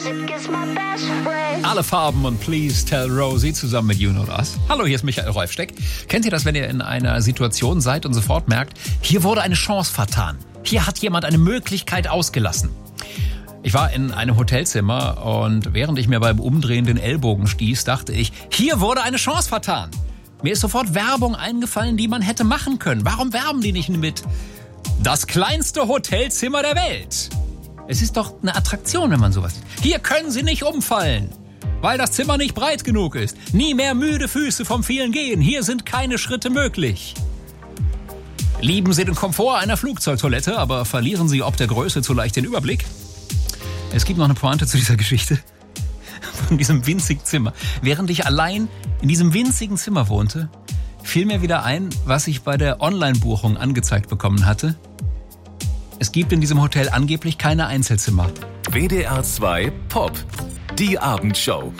Alle Farben und Please Tell Rosie zusammen mit You Know Us. Hallo, hier ist Michael Rolfsteck. Kennt ihr das, wenn ihr in einer Situation seid und sofort merkt, hier wurde eine Chance vertan. Hier hat jemand eine Möglichkeit ausgelassen. Ich war in einem Hotelzimmer und während ich mir beim Umdrehen den Ellbogen stieß, dachte ich, hier wurde eine Chance vertan. Mir ist sofort Werbung eingefallen, die man hätte machen können. Warum werben die nicht mit das kleinste Hotelzimmer der Welt? Es ist doch eine Attraktion, wenn man sowas sieht. Hier können Sie nicht umfallen, weil das Zimmer nicht breit genug ist. Nie mehr müde Füße vom vielen Gehen. Hier sind keine Schritte möglich. Lieben Sie den Komfort einer Flugzeugtoilette, aber verlieren Sie ob der Größe zu leicht den Überblick? Es gibt noch eine Pointe zu dieser Geschichte. Von diesem winzigen Zimmer. Während ich allein in diesem winzigen Zimmer wohnte, fiel mir wieder ein, was ich bei der Online-Buchung angezeigt bekommen hatte. Es gibt in diesem Hotel angeblich keine Einzelzimmer. WDR 2 Pop. Die Abendshow.